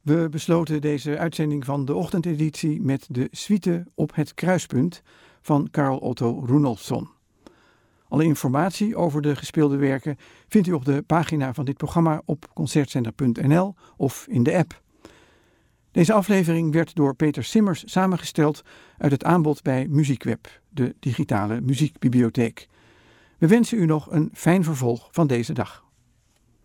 We besloten deze uitzending van de ochtendeditie met de suite Op het kruispunt van Carl Otto Runolfsson. Alle informatie over de gespeelde werken vindt u op de pagina van dit programma op concertzender.nl of in de app. Deze aflevering werd door Peter Simmers samengesteld uit het aanbod bij Muziekweb, de digitale muziekbibliotheek. We wensen u nog een fijn vervolg van deze dag.